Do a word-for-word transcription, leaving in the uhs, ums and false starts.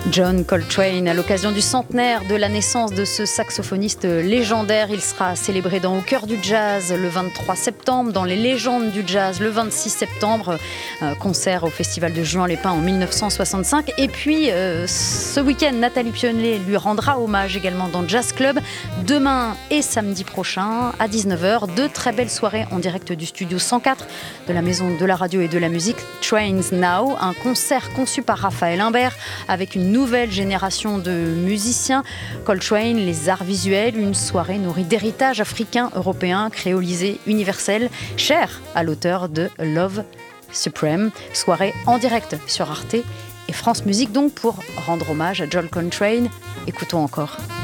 John Coltrane, à l'occasion du centenaire de la naissance de ce saxophoniste légendaire, il sera célébré dans Au cœur du jazz le vingt-trois septembre, dans les légendes du jazz le vingt-six septembre, euh, concert au Festival de Juan-les-Pins en mille neuf cent soixante-cinq. Et puis euh, ce week-end, Nathalie Pionnet lui rendra hommage également dans Jazz Club, demain et samedi prochain à dix-neuf heures. Deux très belles soirées en direct du studio cent quatre de la Maison de la Radio et de la Musique, Trains Now, un concert conçu par Raphaël Imbert avec une nouvelle génération de musiciens. Coltrane, les arts visuels, une soirée nourrie d'héritage africain, européen, créolisé, universel, cher à l'auteur de Love Supreme. Soirée en direct sur Arte et France Musique donc pour rendre hommage à John Coltrane. Écoutons encore.